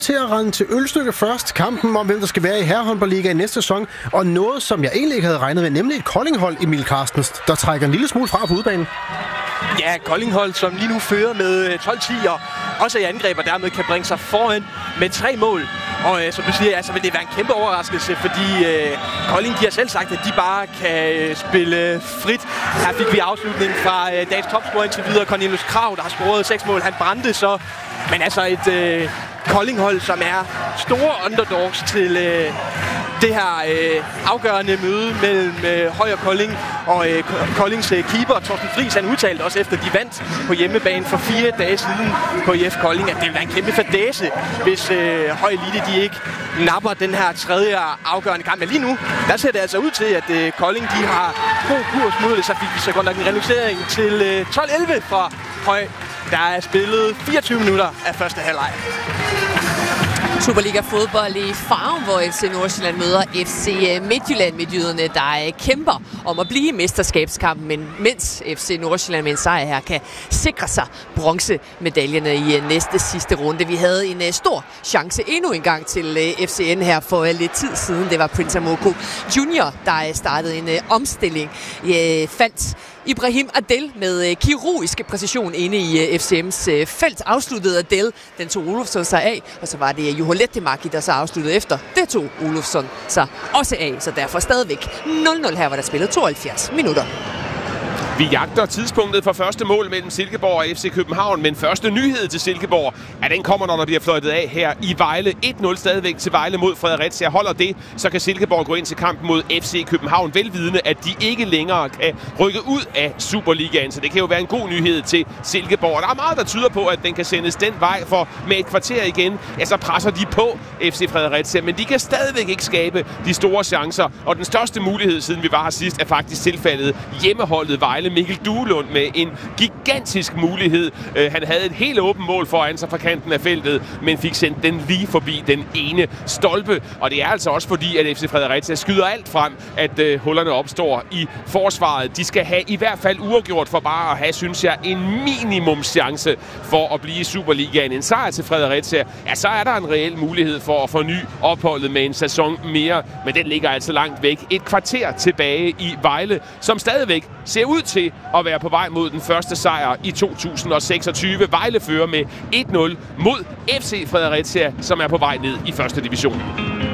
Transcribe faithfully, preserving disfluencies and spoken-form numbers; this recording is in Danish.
til at rende til ølstykke først. Kampen om, hvem der skal være i herrehåndboldligaen næste sæson. Og noget, som jeg egentlig ikke havde regnet med, nemlig et Koldinghold, Emil Carstens, der trækker en lille smule fra på udbanen. Ja, Koldinghold, som lige nu fører med tolv ti og også i angreb, og dermed kan bringe sig foran med tre mål. Og øh, som du siger, altså, vil det være en kæmpe overraskelse, fordi øh, Kolding, de har selv sagt, at de bare kan øh, spille frit. Her fik vi afslutningen fra øh, dagens topscorer indtil videre, Cornelius Krag, der har scoret seks mål. Han brændte så, men altså et øh, Koldinghold, som er store underdogs til øh, det her øh, afgørende møde mellem øh, Høj og Kolding. Og øh, Koldings øh, keeper, Torsten Friis, han udtalte også efter de vandt på hjemmebane for fire dage siden på I F Kolding, at det vil være en kæmpe fadæse, hvis øh, Høj Elite de ikke napper den her tredje afgørende kamp. Men lige nu, der ser det altså ud til, at øh, Kolding de har god kurs mod det, så fik vi så godt nok en reducering til øh, tolv elleve fra Høj. Der er spillet fireogtyve minutter af første halvleg. Superliga fodbold i Farum, hvor F C Nordsjælland møder F C Midtjylland. Midtjyderne, der kæmper om at blive i mesterskabskampen, men mens F C Nordsjælland med en sejr her kan sikre sig bronzemedaljerne i næste sidste runde. Vi havde en stor chance endnu en gang til F C N her for lidt tid siden. Det var Prince Amoko junior, der startede en omstilling. Fandt Ibrahim Adel med kirurgisk præcision inde i F C M's felt. Afsluttede Adel, den tog Olofsson sig af, og så var det Juho Lehtimäki, der så afsluttede efter. Det tog Olofsson sig også af, så derfor stadigvæk nul nul her, hvor der spillet tooghalvfjerds minutter. Vi jagter tidspunktet for første mål mellem Silkeborg og F C København, men første nyhed til Silkeborg, at den kommer, når der bliver fløjtet af her i Vejle. et nul stadigvæk til Vejle mod Fredericia. Holder det, så kan Silkeborg gå ind til kampen mod F C København, velvidende, at de ikke længere kan rykke ud af Superligaen. Så det kan jo være en god nyhed til Silkeborg. Og der er meget, der tyder på, at den kan sendes den vej, for med et kvarter igen, ja, så presser de på F C Fredericia, men de kan stadigvæk ikke skabe de store chancer. Og den største mulighed, siden vi var her sidst, er faktisk tilfældet hjemmeholdet Vejle. Mikkel Duelund med en gigantisk mulighed. Uh, han havde et helt åbent mål foran sig fra kanten af feltet, men fik sendt den lige forbi den ene stolpe. Og det er altså også fordi, at F C Fredericia skyder alt frem, at uh, hullerne opstår i forsvaret. De skal have i hvert fald uafgjort for bare at have, synes jeg, en minimumschance for at blive i Superligaen. En sejr til Fredericia, ja, så er der en reel mulighed for at forny opholdet med en sæson mere, men den ligger altså langt væk. Et kvarter tilbage i Vejle, som stadigvæk ser ud til at være på vej mod den første sejr i to tusind og seksogtyve. Vejle fører med et nul mod F C Fredericia, som er på vej ned i første division.